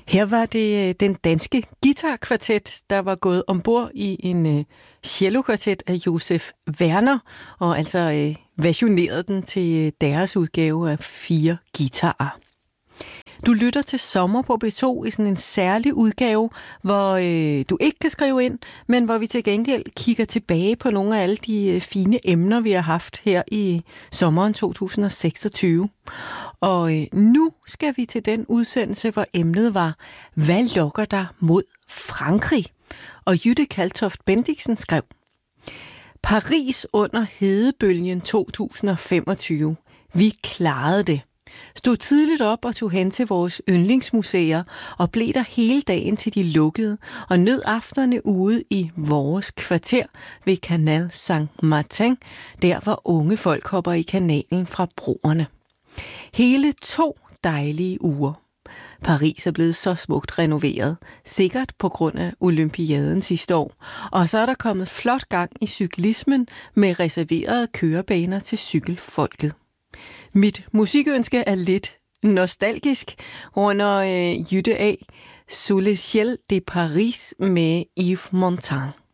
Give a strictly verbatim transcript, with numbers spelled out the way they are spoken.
Her var det den danske guitarkvartet, der var gået ombord i en cellokvartet af Josef Werner, og altså øh, versionerede den til deres udgave af fire guitarer. Du lytter til Sommer på B to i sådan en særlig udgave, hvor øh, du ikke kan skrive ind, men hvor vi til gengæld kigger tilbage på nogle af alle de øh, fine emner, vi har haft her i sommeren to tusind og seksogtyve. Og øh, nu skal vi til den udsendelse, hvor emnet var, hvad lokker dig mod Frankrig? Og Jytte Kaltoft Bendiksen skrev, Paris under hedebølgen to tusind og femogtyve. Vi klarede det. Stod tidligt op og tog hen til vores yndlingsmuseer og blev der hele dagen til de lukkede og nød aftenerne ude i vores kvarter ved Canal Saint-Martin, der hvor unge folk hopper i kanalen fra broerne. Hele to dejlige uger. Paris er blevet så smukt renoveret, sikkert på grund af olympiaden sidste år, og så er der kommet flot gang i cyklismen med reserverede kørebaner til cykelfolket. Mit musikønske er lidt nostalgisk, runder øh, Jytte af Sous les ciels de Paris med Yves Montand.